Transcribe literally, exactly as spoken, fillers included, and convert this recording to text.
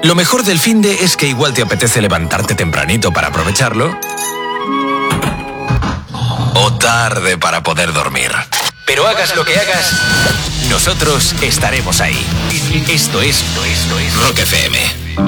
Lo mejor del finde es que igual te apetece levantarte tempranito para aprovecharlo, o tarde para poder dormir. Pero hagas lo que hagas, nosotros estaremos ahí. Esto es, esto es, esto es Rock F M.